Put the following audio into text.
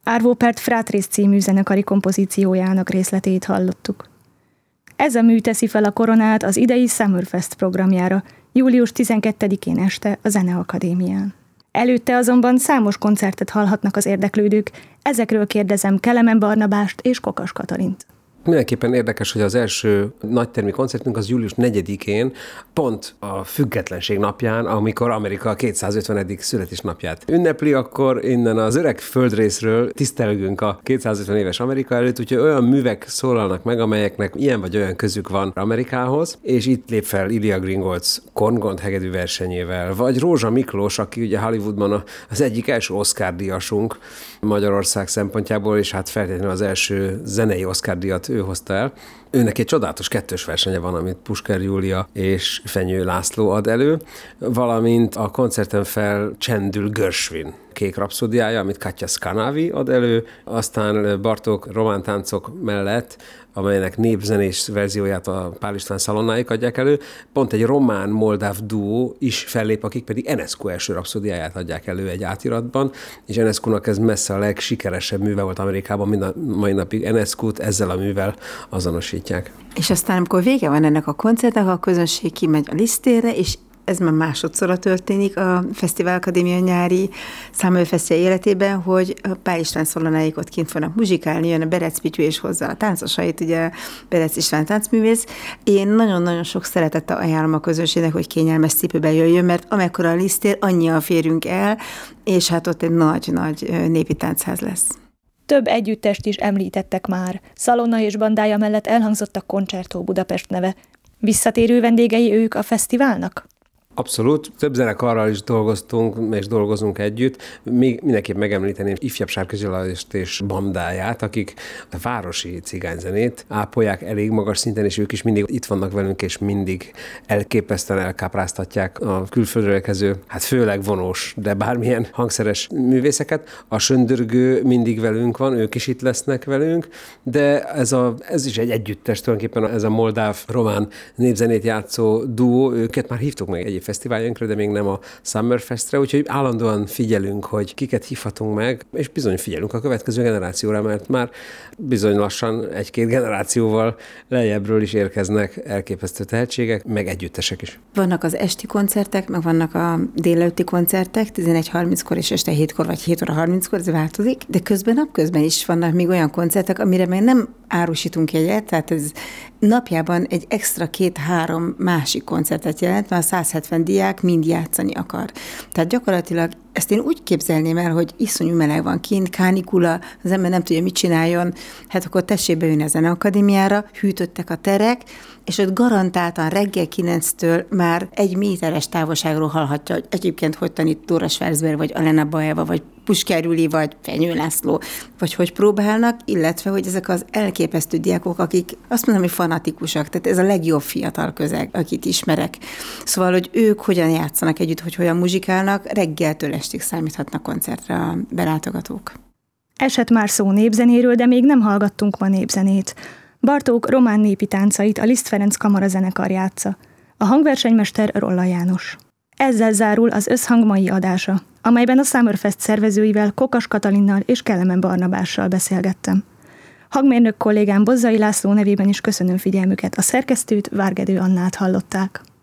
Arvo Pärt Fratrész című zenekari kompozíciójának részletét hallottuk. Ez a mű teszi fel a koronát az idei Summerfest programjára, július 12-én este a Zeneakadémián. Előtte azonban számos koncertet hallhatnak az érdeklődők, ezekről kérdezem Kelemen Barnabást és Kokas Katalint. Mindenképpen érdekes, hogy az első nagytermi koncertünk az július 4-én, pont a függetlenség napján, amikor Amerika 250. születésnapját ünnepli, akkor innen az öreg földrészről tisztelgünk a 250 éves Amerika előtt, úgyhogy olyan művek szólalnak meg, amelyeknek ilyen vagy olyan közük van Amerikához, és itt lép fel Ilya Gringolc Korngond hegedű versenyével, vagy Rózsa Miklós, aki ugye Hollywoodban az egyik első Oscar-díjasunk Magyarország szempontjából, és hát feltétlenül az első zenei Oscar-díjat ő hozta el. Őnek egy csodálatos kettős versenye van, amit Puskár Júlia és Fenyő László ad elő, valamint a koncerten felcsendül Gershwin Kék rapszódiája, amit Katja Skanavi ad elő, aztán Bartók romántáncok mellett, amelynek népzenés verzióját a Pál István szalonnáik adják elő, pont egy román-moldáv duó is fellép, akik pedig Enescu első rapszódiáját adják elő egy átiratban, és Enescunak ez messze a legsikeresebb műve volt Amerikában, mind a mai napig Enescut ezzel a művel azonosítják. És aztán, amikor vége van ennek a koncertnek, a közönség kimegy a Lisztérre, és ez már másodszorra történik a Fesztivál Akadémia nyári Summerfest életében, hogy a Pál István szalonáik ott kint fognak muzsikálni, jön a Berec Pityu és hozzá a táncosait, ugye Berec István táncművész. Én nagyon-nagyon sok szeretettel ajánlom a közönségnek, hogy kényelmes cipőben jöjjön, mert amekkora a Lisztér, annyian férünk el, és hát ott egy nagy-nagy népi táncház lesz. Több együttest is említettek már. Szalonna és bandája mellett elhangzott a Concerto Budapest neve. Visszatérő vendégei ők a fesztiválnak? Abszolút. Több zenekarral is dolgoztunk, és dolgozunk együtt. Még mindenképp megemlíteném Ifjabb Sárközi Lajost és bandáját, akik a városi cigányzenét ápolják elég magas szinten, és ők is mindig itt vannak velünk, és mindig elképesztően elkápráztatják a külföldről érkező, hát főleg vonós, de bármilyen hangszeres művészeket. A Söndörgő mindig velünk van, ők is itt lesznek velünk, de ez is egy együttes, tulajdonképpen ez a moldáv-román népzenét játszó duó, őket már hívtuk meg egy fesztiváljainkra, de még nem a Summerfestre, úgyhogy állandóan figyelünk, hogy kiket hívhatunk meg, és bizony figyelünk a következő generációra, mert már bizony lassan egy-két generációval lejjebbről is érkeznek elképesztő tehetségek, meg együttesek is. Vannak az esti koncertek, meg vannak a délelőtti koncertek, 11:30-kor és este 7-kor, vagy 7 óra 30-kor, ez változik, de napközben is vannak még olyan koncertek, amire még nem árusítunk jegyet, tehát ez napjában egy extra 2-3 másik koncertet jelent, mert a 170 diák mind játszani akar. Tehát gyakorlatilag ezt én úgy képzelném el, hogy iszonyú meleg van kint, kánikula, az ember nem tudja, mit csináljon, hát akkor tessék bejönni a Zeneakadémiára, hűtöttek a terek, és ott garantáltan reggel 9-től már 1 méteres távolságról hallhatja, hogy egyébként hogy tanít Dóra Schwarzberg, vagy Alena Bajeva, vagy Puskár Júli, vagy Fenyő László, vagy hogy próbálnak, illetve, hogy ezek az elképesztő diákok, akik azt mondom, hogy fanatikusak, tehát ez a legjobb fiatal közeg, akit ismerek. Szóval, hogy ők hogyan játszanak együtt, hogy hogyan muzsikálnak, reggeltől estig számíthatnak koncertre a belátogatók. Esett már szó népzenéről, de még nem hallgattunk ma népzenét. Bartók román népi táncait a Liszt Ferenc kamarazenekar játsza. A hangversenymester Rolla János. Ezzel zárul az Összhang mai adása, amelyben a Summerfest szervezőivel, Kokas Katalinnal és Kelemen Barnabással beszélgettem. Hangmérnök kollégám Bozzai László nevében is köszönöm figyelmüket, a szerkesztőt, Várgedő Annát hallották.